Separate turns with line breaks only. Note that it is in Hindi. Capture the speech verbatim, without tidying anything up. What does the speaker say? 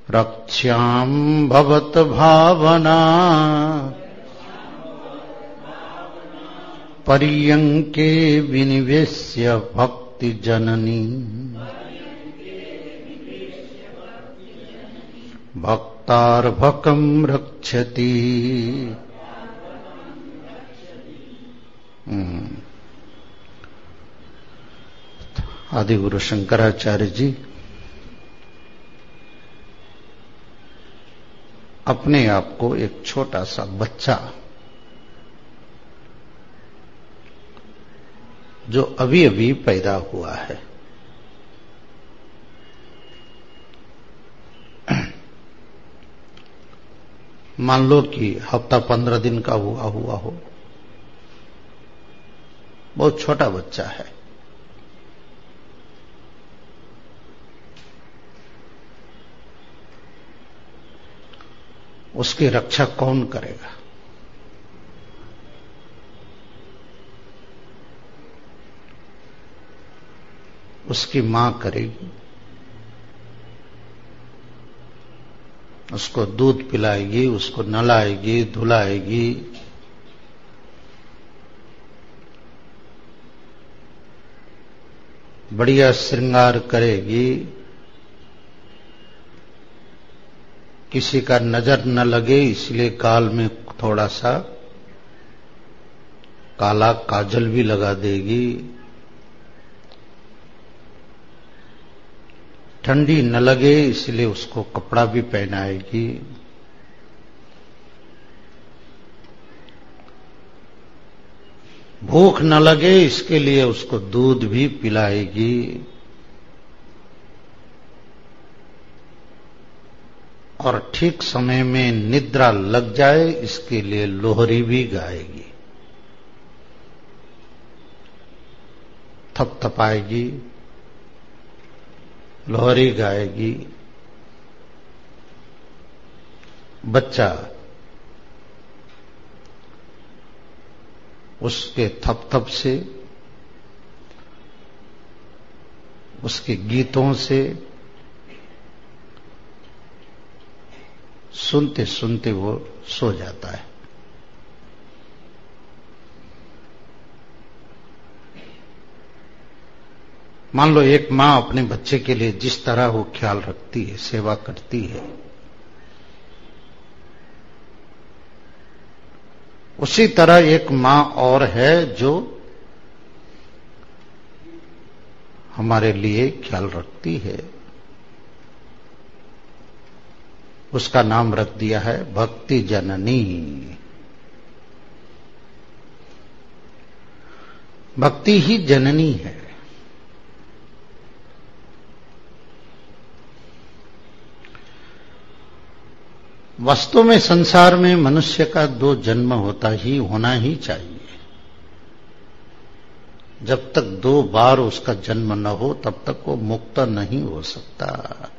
रक्ष्याम भवत भावना पर्यंके विनिवेश्य भक्ति जननी भक्तार्भकं रक्षति। आदि गुरु शंकराचार्य जी अपने आप को एक छोटा सा बच्चा जो अभी अभी पैदा हुआ है, मान लो कि हफ्ता पंद्रह दिन का हुआ हुआ हो, बहुत छोटा बच्चा है, उसकी रक्षा कौन करेगा? उसकी मां करेगी, उसको दूध पिलाएगी, उसको नहलाएगी, धुलाएगी, बढ़िया श्रृंगार करेगी, किसी का नजर न लगे इसलिए गाल में थोड़ा सा काला काजल भी लगा देगी, ठंडी न लगे इसलिए उसको कपड़ा भी पहनाएगी, भूख न लगे इसके लिए उसको दूध भी पिलाएगी, और ठीक समय में निद्रा लग जाए इसके लिए लोहरी भी गाएगी, थपथपाएगी, लोहरी गाएगी। बच्चा उसके थप थप से, उसके गीतों से सुनते सुनते वो सो जाता है। मान लो एक मां अपने बच्चे के लिए जिस तरह वो ख्याल रखती है, सेवा करती है, उसी तरह एक मां और है जो हमारे लिए ख्याल रखती है। उसका नाम रख दिया है भक्ति जननी। भक्ति ही जननी है। वास्तव में संसार में मनुष्य का दो जन्म होता ही होना ही चाहिए। जब तक दो बार उसका जन्म न हो तब तक वो मुक्त नहीं हो सकता।